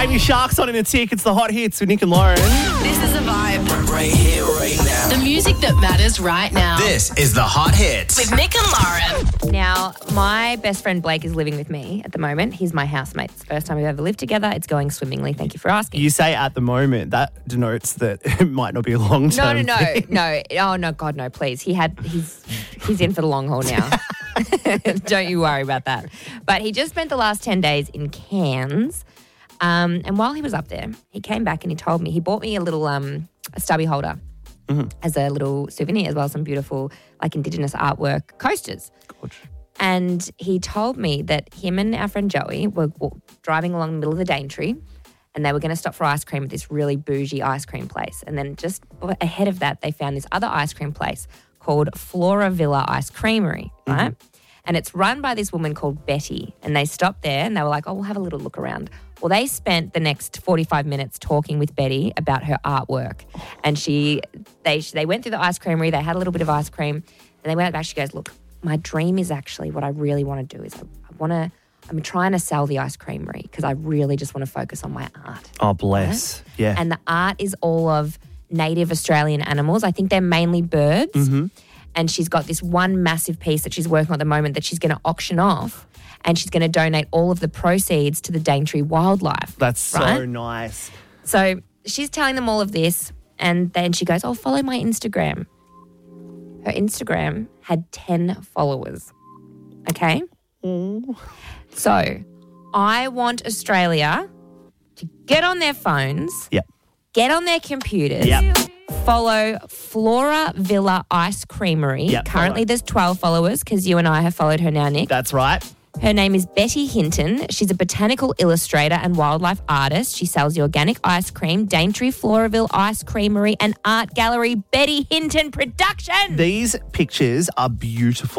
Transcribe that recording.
Amy Shark's on in a tick. It's the hot hits with Nick and Lauren. This is a vibe. Right here, right now. The music that matters right now. This is the hot hits. With Nick and Lauren. Now, my best friend Blake is living with me at the moment. He's my housemate. It's the first time we've ever lived together. It's going swimmingly. Thank you for asking. You say at the moment, that denotes that it might not be a long term. No. Oh, no, God, no, please. He's in for the long haul now. Don't you worry about that. But he just spent the last 10 days in Cairns. And while he was up there, he came back and he told me, he bought me a little a stubby holder as a little souvenir, as well as some beautiful, like, Indigenous artwork coasters. Gorgeous. And he told me that him and our friend Joey were driving along the middle of the Daintree and they were going to stop for ice cream at this really bougie ice cream place. And then just ahead of that, they found this other ice cream place called Flora Villa Ice Creamery, right? And it's run by this woman called Betty. And they stopped there and they were like, oh, we'll have a little look around. Well, they spent the next 45 minutes talking with Betty about her artwork. And they went through the ice creamery. They had a little bit of ice cream. And they went back. She goes, look, my dream is actually what I really want to do is I'm trying to sell the ice creamery because I really just want to focus on my art. Oh, bless. Right? Yeah. And the art is all of native Australian animals. I think they're mainly birds. Mm-hmm. And she's got this one massive piece that she's working on at the moment that she's going to auction off. And she's going to donate all of the proceeds to the Daintree Wildlife. That's so nice. So she's telling them all of this. And then she goes, oh, follow my Instagram. Her Instagram had 10 followers. Okay? So I want Australia to get on their phones, get on their computers, follow Flora Villa Ice Creamery. Currently there's 12 followers because you and I have followed her now, Nick. That's right. Her name is Betty Hinton. She's a botanical illustrator and wildlife artist. She sells the organic ice cream, Daintree Floraville Ice Creamery and Art Gallery, Betty Hinton Production. These pictures are beautiful.